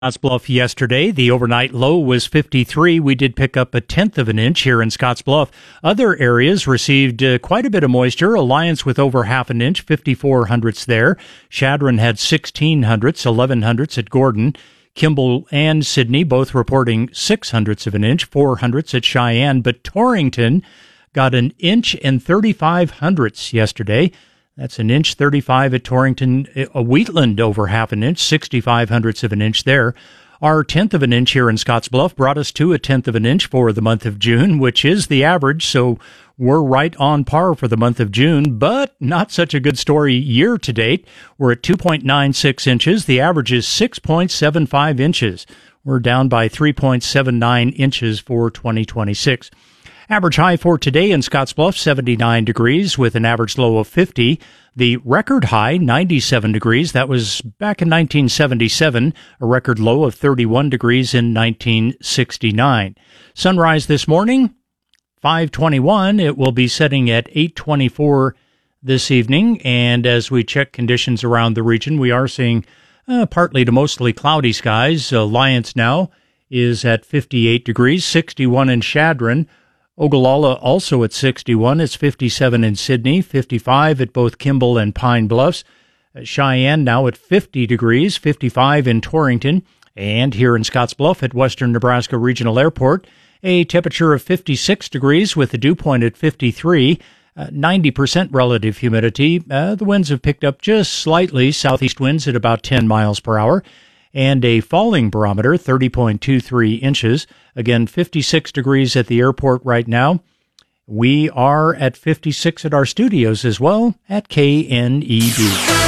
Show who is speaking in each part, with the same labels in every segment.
Speaker 1: Scottsbluff yesterday. The overnight low was 53. We did pick up a tenth of an inch here in Scottsbluff. Other areas received quite a bit of moisture. Alliance with over half an inch, 54 hundredths there. Chadron had 16 hundredths, 11 hundredths at Gordon. Kimball and Sydney both reporting 6 hundredths of an inch, 4 hundredths at Cheyenne. But Torrington got an inch and 35 hundredths yesterday. That's an inch 35 at Torrington. Wheatland over half an inch, 65 hundredths of an inch there. Our tenth of an inch here in Scottsbluff brought us to a tenth of an inch for the month of June, which is the average, so we're right on par for the month of June, but not such a good story year to date. We're at 2.96 inches. The average is 6.75 inches. We're down by 3.79 inches for 2026. Average high for today in Scottsbluff, 79 degrees with an average low of 50. The record high, 97 degrees. That was back in 1977, a record low of 31 degrees in 1969. Sunrise this morning, 5:21. It will be setting at 8:24 this evening. And as we check conditions around the region, we are seeing partly to mostly cloudy skies. Alliance now is at 58 degrees, 61 in Chadron. Ogallala also at 61. It's 57 in Sydney, 55 at both Kimball and Pine Bluffs. Cheyenne now at 50 degrees, 55 in Torrington. And here in Scottsbluff at Western Nebraska Regional Airport, a temperature of 56 degrees with a dew point at 53, 90% relative humidity. The winds have picked up just slightly, southeast winds at about 10 miles per hour. And a falling barometer, 30.23 inches. Again, 56 degrees at the airport right now. We are at 56 at our studios as well at KNEB.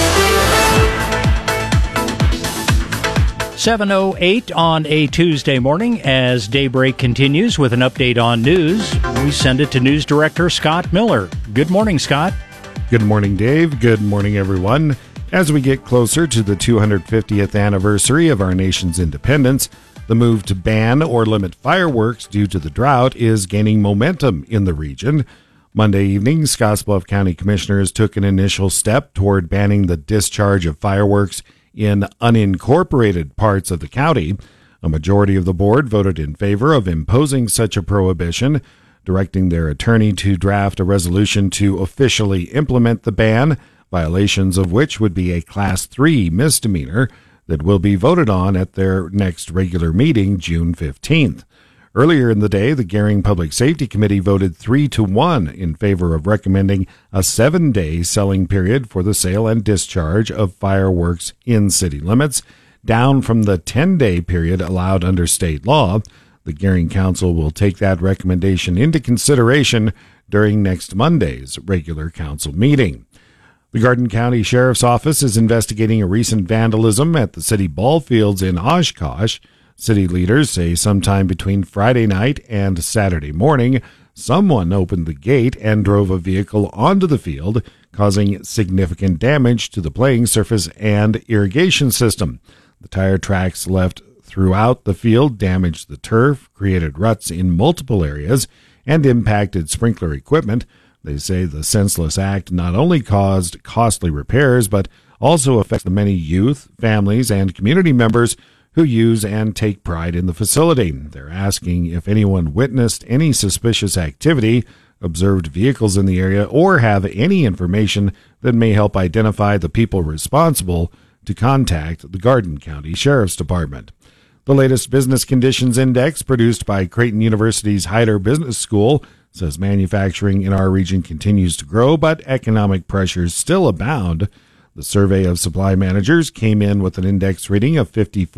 Speaker 1: 7:08 on a Tuesday morning as Daybreak continues with an update on news. We send it to News Director Scott Miller. Good morning, Scott.
Speaker 2: Good morning, Dave. Good morning, everyone. As we get closer to the 250th anniversary of our nation's independence, the move to ban or limit fireworks due to the drought is gaining momentum in the region. Monday evening, Scottsbluff County Commissioners took an initial step toward banning the discharge of fireworks in unincorporated parts of the county. A majority of the board voted in favor of imposing such a prohibition, directing their attorney to draft a resolution to officially implement the ban, violations of which would be a Class 3 misdemeanor that will be voted on at their next regular meeting, June 15th. Earlier in the day, the Gering Public Safety Committee voted 3-1 in favor of recommending a 7-day selling period for the sale and discharge of fireworks in city limits, down from the 10-day period allowed under state law. The Gering Council will take that recommendation into consideration during next Monday's regular council meeting. The Garden County Sheriff's Office is investigating a recent vandalism at the city ball fields in Oshkosh. City leaders say sometime between Friday night and Saturday morning, someone opened the gate and drove a vehicle onto the field, causing significant damage to the playing surface and irrigation system. The tire tracks left throughout the field damaged the turf, created ruts in multiple areas, and impacted sprinkler equipment. They say the senseless act not only caused costly repairs, but also affects the many youth, families, and community members who use and take pride in the facility. They're asking if anyone witnessed any suspicious activity, observed vehicles in the area, or have any information that may help identify the people responsible to contact the Garden County Sheriff's Department. The latest Business Conditions Index produced by Creighton University's Heider Business School says manufacturing in our region continues to grow, but economic pressures still abound. The survey of supply managers came in with an index reading of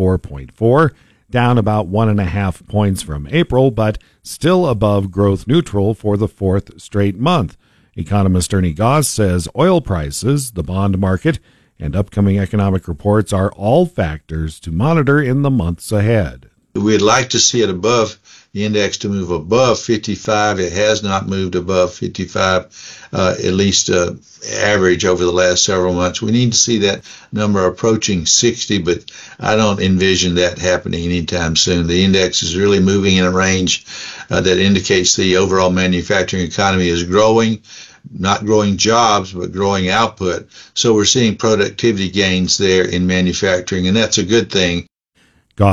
Speaker 2: 54.4, down about 1.5 points from April, but still above growth neutral for the fourth straight month. Economist Ernie Goss says oil prices, the bond market, and upcoming economic reports are all factors to monitor in the months ahead.
Speaker 3: We'd like to see it above the index to move above 55. It has not moved above 55, at least average over the last several months. We need to see that number approaching 60, but I don't envision that happening anytime soon. The index is really moving in a range that indicates the overall manufacturing economy is growing, not growing jobs, but growing output. So we're seeing productivity gains there in manufacturing, and that's a good thing.